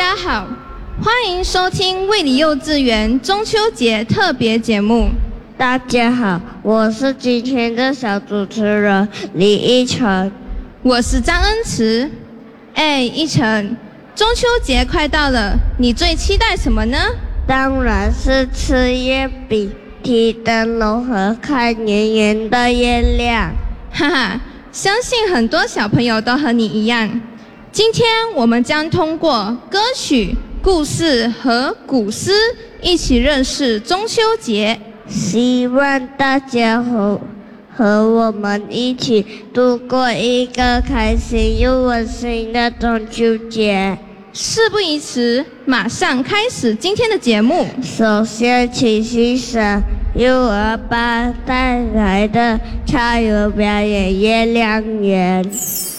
家好，欢迎收听卫理幼稚园中秋节特别节目。 大家好，我是今天的小主持人李依晨。 我是张恩慈。依晨，中秋节快到了，你最期待什么呢？ 当然是吃月饼、提灯笼和看圆圆的月亮。 哈哈，相信很多小朋友都和你一样。今天我们将通过歌曲、故事和古诗一起认识中秋节。 希望大家和我们一起度过一个开心又温馨的中秋节。 事不宜迟，马上开始今天的节目。 首先，请欣赏幼儿班带来的插油表演《月亮圆》。